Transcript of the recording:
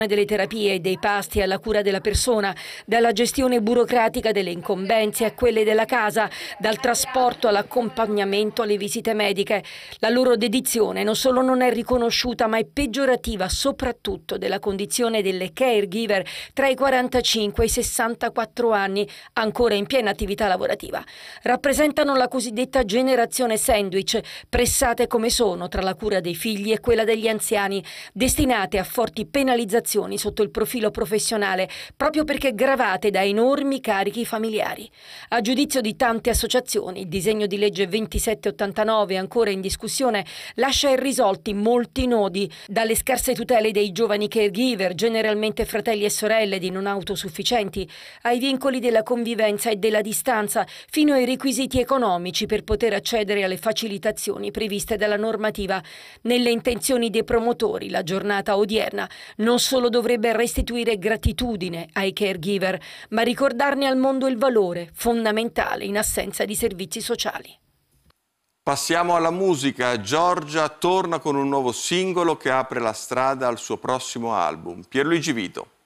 delle terapie e dei pasti alla cura della persona, dalla gestione burocratica delle incombenze a quelle della casa, dal trasporto all'accompagnamento alle visite mediche. La loro dedizione non solo non è riconosciuta, ma è peggiorativa soprattutto della condizione delle caregiver tra i 45 e i 64 anni, ancora in piena attività lavorativa. Rappresentano la cosiddetta generazione sandwich, pressate come sono tra la cura dei figli e quella degli anziani, destinate a forti penalizzazioni sotto il profilo professionale, proprio perché gravate da enormi carichi familiari. A giudizio di tante associazioni, il disegno di legge 2789, ancora in discussione, lascia irrisolti molti nodi, dalle scarse tutele dei giovani caregiver, generalmente fratelli e sorelle di non autosufficienti, ai vincoli della convivenza e della distanza, fino ai requisiti economici per poter accedere alle facilitazioni previste dalla normativa. Nelle intenzioni dei promotori, la giornata odierna non solo dovrebbe restituire gratitudine ai caregiver, ma ricordarne al mondo il valore fondamentale in assenza di servizi sociali. Passiamo alla musica. Giorgia torna con un nuovo singolo che apre la strada al suo prossimo album. Pierluigi Vito.